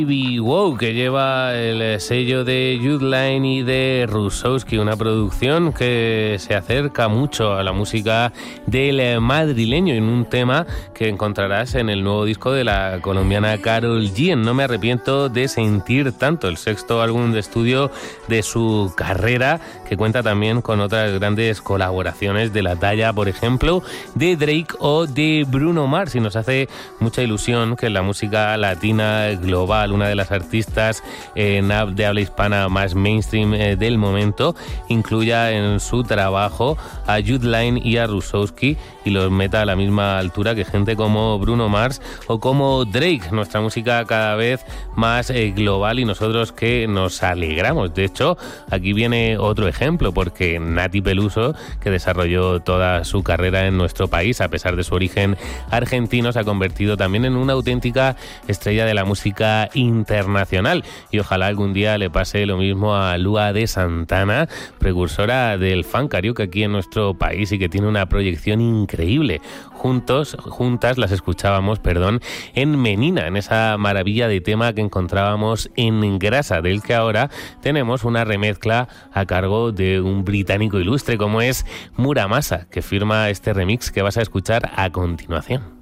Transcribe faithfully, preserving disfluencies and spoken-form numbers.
Baby Wow, que lleva el sello de Jud Line y de Rusowski, una producción que se acerca mucho a la música del madrileño, en un tema que encontrarás en el nuevo disco de la colombiana Karol G, en No me arrepiento de sentir tanto, el sexto álbum de estudio de su carrera, que cuenta también con otras grandes colaboraciones de la talla, por ejemplo, de Drake o de Bruno Mars, y nos hace mucha ilusión que en la música latina global, una de las artistas eh, de habla hispana más mainstream eh, del momento, incluya en su trabajo a Jud Line y a Rusowski y los meta a la misma altura que gente como Bruno Mars o como Drake. Nuestra música cada vez más eh, global, y nosotros que nos alegramos. De hecho, aquí viene otro ejemplo, porque Nati Peluso, que desarrolló toda su carrera en nuestro país a pesar de su origen argentino, se ha convertido también en una auténtica estrella de la música internacional, y ojalá algún día le pase lo mismo a Lua de Santana, precursora del funk karaoke aquí en nuestro país y que tiene una proyección increíble. Juntos, juntas las escuchábamos, perdón, en Menina, en esa maravilla de tema que encontrábamos en Grasa, del que ahora tenemos una remezcla a cargo de un británico ilustre como es Muramasa, que firma este remix que vas a escuchar a continuación.